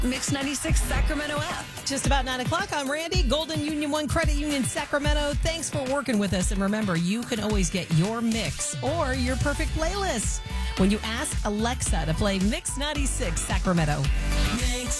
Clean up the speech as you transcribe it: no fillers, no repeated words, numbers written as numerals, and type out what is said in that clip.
Mix 96 Sacramento app. Just about 9 o'clock. I'm Randy, Golden Union One Credit Union, Sacramento. Thanks for working with us. And remember, you can always get your mix or your perfect playlist when you ask Alexa to play Mix 96 Sacramento. Mix